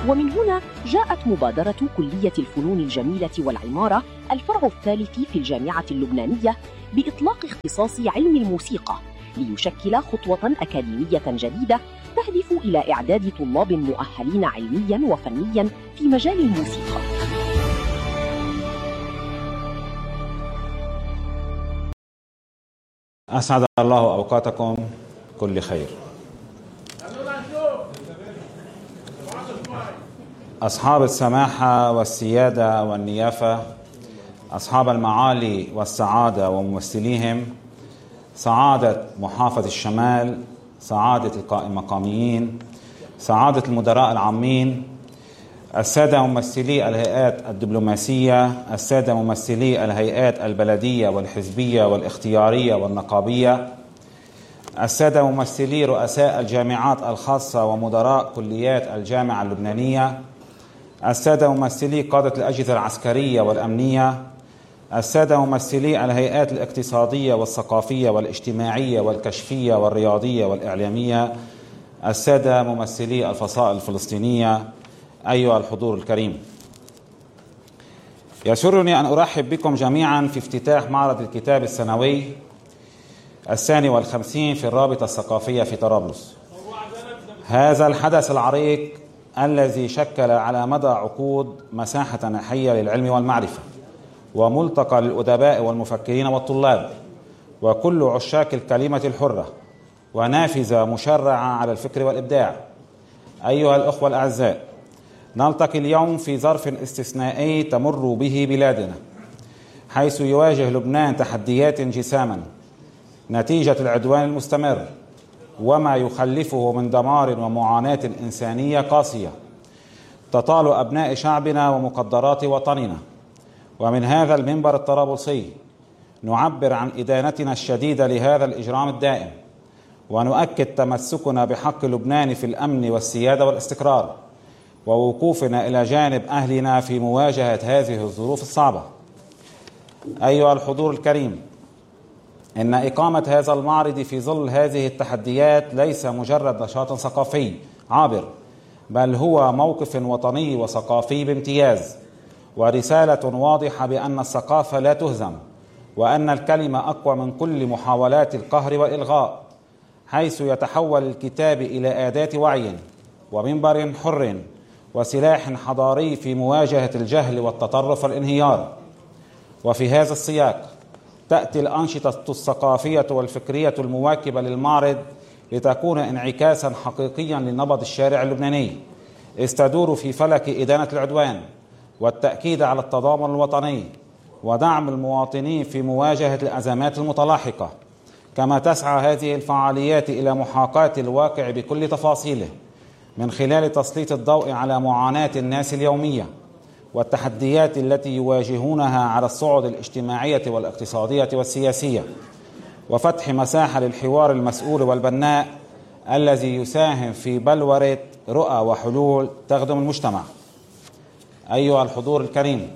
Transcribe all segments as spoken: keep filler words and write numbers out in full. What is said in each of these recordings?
ومن هنا جاءت مبادرة كلية الفنون الجميلة والعمارة الفرع الثالث في الجامعة اللبنانية بإطلاق اختصاص علم الموسيقى ليشكل خطوة أكاديمية جديدة تهدف إلى إعداد طلاب مؤهلين علمياً وفنياً في مجال الموسيقى. أسعد الله أوقاتكم كل خير. أصحاب السماحة والسيادة والنيافة، أصحاب المعالي والسعادة وممثليهم، سعادة محافظ الشمال، سعادة المقاميين، سعادة المدراء العامين، السادة ممثلي الهيئات الدبلوماسية، السادة ممثلي الهيئات البلدية والحزبية والاختيارية والنقابية، السادة ممثلي رؤساء الجامعات الخاصة ومدراء كليات الجامعة اللبنانية، السادة ممثلي قادة الأجهزة العسكرية والأمنية، السادة ممثلي الهيئات الاقتصادية والثقافية والاجتماعية والكشفية والرياضية والإعلامية، السادة ممثلي الفصائل الفلسطينية، أيها الحضور الكريم، يسرني أن أرحب بكم جميعا في افتتاح معرض الكتاب السنوي الثاني والخمسين في الرابطة الثقافية في طرابلس. هذا الحدث العريق الذي شكل على مدى عقود مساحة حية للعلم والمعرفة، وملتقى للأدباء والمفكرين والطلاب وكل عشاق الكلمة الحرة، ونافذة مشرعة على الفكر والإبداع. أيها الأخوة الأعزاء، نلتقي اليوم في ظرف استثنائي تمر به بلادنا، حيث يواجه لبنان تحديات جساما نتيجة العدوان المستمر وما يخلفه من دمار ومعاناة إنسانية قاسية تطال أبناء شعبنا ومقدرات وطننا. ومن هذا المنبر الطرابلسي نعبر عن إدانتنا الشديدة لهذا الإجرام الدائم، ونؤكد تمسكنا بحق لبنان في الأمن والسيادة والاستقرار، ووقوفنا إلى جانب أهلنا في مواجهة هذه الظروف الصعبة. أيها الحضور الكريم، إن إقامة هذا المعرض في ظل هذه التحديات ليس مجرد نشاط ثقافي عابر، بل هو موقف وطني وثقافي بامتياز، ورسالة واضحة بأن الثقافة لا تهزم، وأن الكلمة أقوى من كل محاولات القهر والإلغاء، حيث يتحول الكتاب إلى أداة وعي ومنبر حر وسلاح حضاري في مواجهة الجهل والتطرف والانهيار. وفي هذا السياق تأتي الأنشطة الثقافية والفكرية المواكبة للمعرض لتكون انعكاسا حقيقيا لنبض الشارع اللبناني، استدور في فلك إدانة العدوان والتأكيد على التضامن الوطني ودعم المواطنين في مواجهة الأزمات المتلاحقة. كما تسعى هذه الفعاليات إلى محاكاة الواقع بكل تفاصيله من خلال تسليط الضوء على معاناة الناس اليومية والتحديات التي يواجهونها على الصعد الاجتماعية والاقتصادية والسياسية، وفتح مساحة للحوار المسؤول والبناء الذي يساهم في بلورة رؤى وحلول تخدم المجتمع. أيها الحضور الكريم،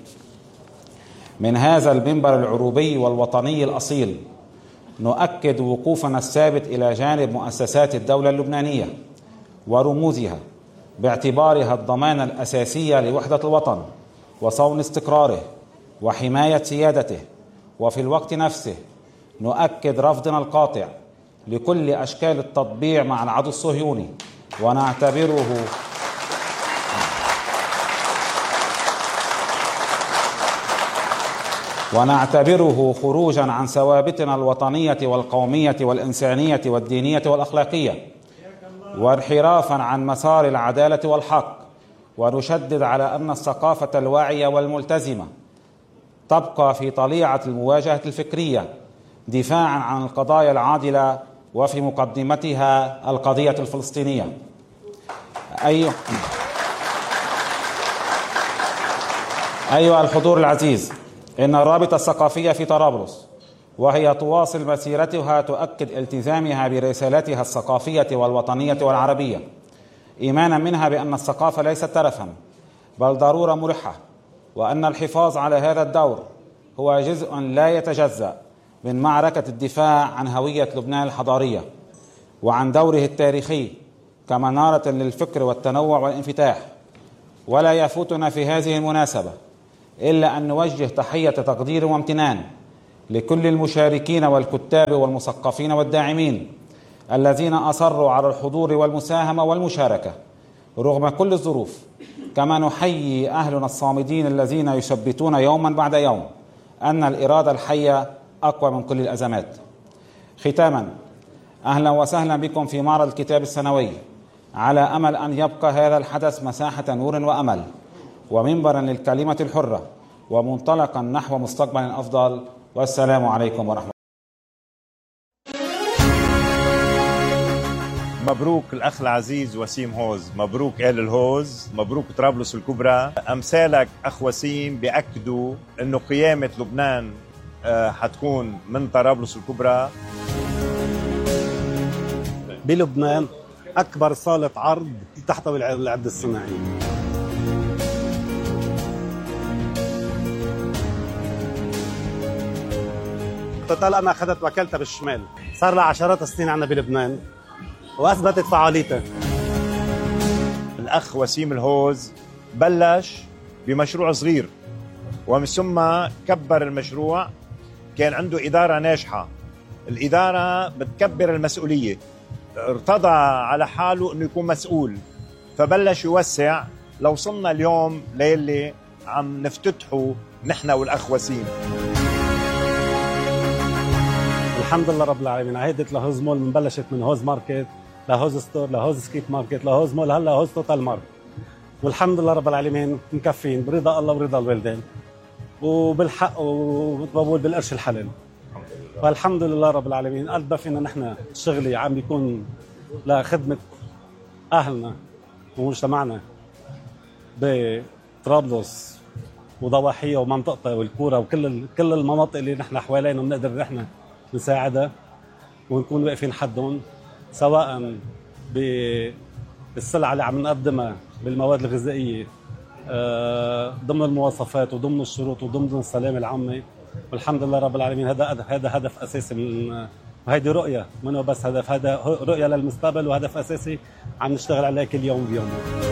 من هذا المنبر العروبي والوطني الأصيل نؤكد وقوفنا الثابت إلى جانب مؤسسات الدولة اللبنانية ورموزها، باعتبارها الضمانة الأساسية لوحدة الوطن وصون استقراره وحماية سيادته. وفي الوقت نفسه نؤكد رفضنا القاطع لكل أشكال التطبيع مع العدو الصهيوني، ونعتبره ونعتبره خروجا عن ثوابتنا الوطنية والقومية والإنسانية والدينية والأخلاقية، وانحرافا عن مسار العدالة والحق. ونشدد على أن الثقافة الواعية والملتزمة تبقى في طليعة المواجهة الفكرية دفاعا عن القضايا العادلة، وفي مقدمتها القضية الفلسطينية. أيها أيها الحضور العزيز، إن الرابطة الثقافية في طرابلس وهي تواصل مسيرتها تؤكد التزامها برسالتها الثقافية والوطنية والعربية، إيمانا منها بأن الثقافة ليست ترفا بل ضرورة ملحة، وأن الحفاظ على هذا الدور هو جزء لا يتجزأ من معركة الدفاع عن هوية لبنان الحضارية وعن دوره التاريخي كمنارة للفكر والتنوع والانفتاح. ولا يفوتنا في هذه المناسبة إلا أن نوجه تحية تقدير وامتنان لكل المشاركين والكتاب والمثقفين والداعمين الذين أصروا على الحضور والمساهمة والمشاركة رغم كل الظروف، كما نحيي أهلنا الصامدين الذين يثبتون يوما بعد يوم أن الإرادة الحية أقوى من كل الأزمات. ختاما، أهلا وسهلا بكم في معرض الكتاب السنوي، على أمل أن يبقى هذا الحدث مساحة نور وأمل ومنبرا للكلمة الحرة ومنطلقا نحو مستقبل أفضل. والسلام عليكم ورحمة الله. مبروك الأخ العزيز وسيم هوز، مبروك آل الهوز، مبروك طرابلس الكبرى. أمثالك أخ وسيم بيأكدوا أنه قيامة لبنان حتكون من طرابلس الكبرى. بلبنان أكبر صالة عرض تحتوي العد الصناعي. طال أنا أخذت وكالتها بالشمال، صار لها عشرات السنين عنا بلبنان وأثبتت فعاليتها. الأخ وسيم الهوز بلش بمشروع صغير ومن ثم كبر المشروع. كان عنده إدارة ناجحة، الإدارة بتكبر المسؤولية، ارتضى على حاله أنه يكون مسؤول، فبلش يوسع لوصلنا اليوم ليلي عم نفتتحه نحن والأخ وسيم. الحمد لله رب العالمين. عهدة لهوز مول من بلشت من هوز ماركت لهوز ستور لهوز سكيب ماركت لهوز مول هلا هوز توتال ماركت، والحمد لله رب العالمين مكفين برضا الله ورضا الوالدين وبالحق وبقول بالقرش الحلال. والحمد لله رب العالمين. قد ما فينا نحن شغلي عم بيكون لخدمة أهلنا ومجتمعنا بطرابلس وضواحيها ومنطقتها والكورة وكل كل المناطق اللي نحن حوالينا بنقدر نحن نساعدها ونكون واقفين حدهم، سواء بالسلعة اللي عم نقدمها بالمواد الغذائية ضمن المواصفات وضمن الشروط وضمن السلامة العامة. والحمد لله رب العالمين. هذا هذا هدف أساسي من وهيدي رؤية منه، بس هدف، هذا رؤية للمستقبل وهدف أساسي عم نشتغل عليه كل يوم بيوم.